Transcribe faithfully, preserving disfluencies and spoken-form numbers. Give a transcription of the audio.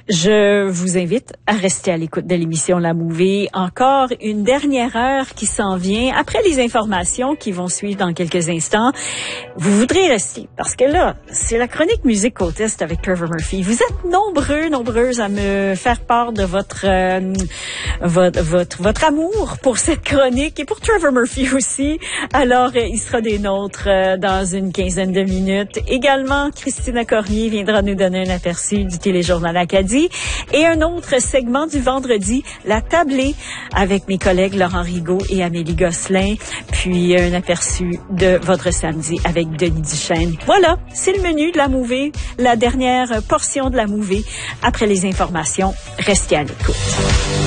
Je vous invite à rester à l'écoute de l'émission La Mouvée. Encore une dernière heure qui s'en vient. Après les informations qui vont suivre dans quelques instants, vous voudrez rester parce que là, c'est la chronique Musique Côte Est avec Trevor Murphy. Vous êtes nombreux, nombreuses à me faire part de votre, euh, votre, votre, votre amour pour cette chronique et pour Trevor Murphy aussi. Alors, il sera des nôtres euh, dans une quinzaine de minutes. Également, Christina Cormier viendra nous donner un aperçu du Téléjournal Acadie. Et un autre segment du vendredi, la tablée avec mes collègues Laurent Rigaud et Amélie Gosselin. Puis un aperçu de votre samedi avec Denis Duchesne. Voilà, c'est le menu de la Mouvée, la dernière portion de la Mouvée. Après les informations, restez à l'écoute.